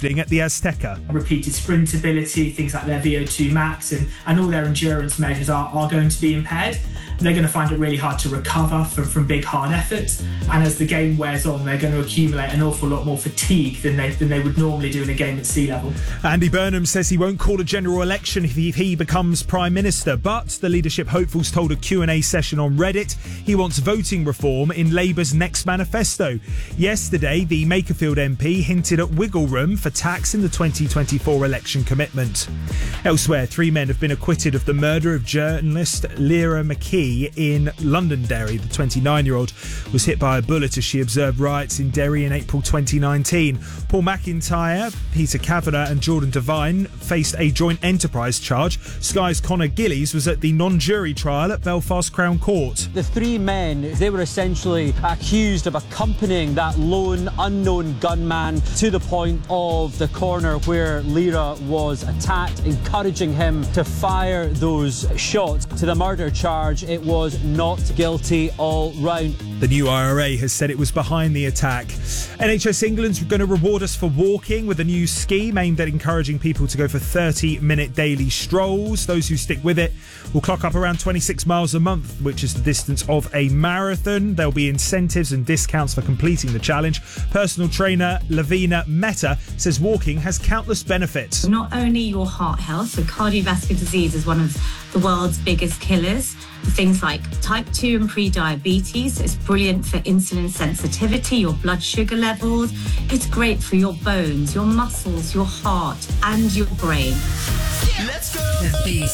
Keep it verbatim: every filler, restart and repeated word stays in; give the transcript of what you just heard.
evening at the Azteca. Repeated sprint ability, things like their V O two max and, and all their endurance measures are, are going to be impaired. They're going to find it really hard to recover from, from big, hard efforts. And as the game wears on, they're going to accumulate an awful lot more fatigue than they, than they would normally do in a game at sea level. Andy Burnham says he won't call a general election if he, if he becomes Prime Minister, but the leadership hopefuls told a Q and A session on Reddit he wants voting reform in Labour's next manifesto. Yesterday, the Makerfield M P hinted at wiggle room for tax in the twenty twenty-four election commitment. Elsewhere, three men have been acquitted of the murder of journalist Lyra McKee in Londonderry. The twenty-nine-year-old was hit by a bullet as she observed riots in Derry in April twenty nineteen. Paul McIntyre, Peter Kavanagh and Jordan Devine faced a joint enterprise charge. Sky's Conor Gillies was at the non-jury trial at Belfast Crown Court. The three men, they were essentially accused of accompanying that lone unknown gunman to the point of the corner where Lyra was attacked, encouraging him to fire those shots. To the murder charge, it was not guilty all round. The new I R A has said it was behind the attack. N H S England's going to reward us for walking with a new scheme aimed at encouraging people to go for thirty-minute daily strolls. Those who stick with it will clock up around twenty-six miles a month, which is the distance of a marathon. There'll be incentives and discounts for completing the challenge. Personal trainer Lavina Mehta says walking has countless benefits. Not only your heart health, so cardiovascular disease is one of the world's biggest killers. Things like type two and pre-diabetes. It's brilliant for insulin sensitivity, your blood sugar levels. It's great for your bones, your muscles, your heart and your brain. Let's go.